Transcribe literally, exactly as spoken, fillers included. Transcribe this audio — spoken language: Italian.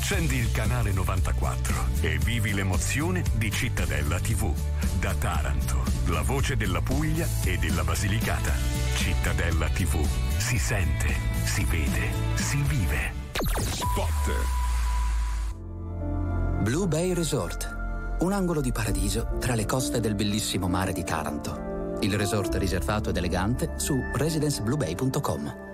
Accendi il canale novantaquattro e vivi l'emozione di Cittadella tivù. Da Taranto, la voce della Puglia e della Basilicata. Cittadella tivù. Si sente, si vede, si vive. Spot. Blue Bay Resort. Un angolo di paradiso tra le coste del bellissimo mare di Taranto. Il resort riservato ed elegante su residenceblubay punto com.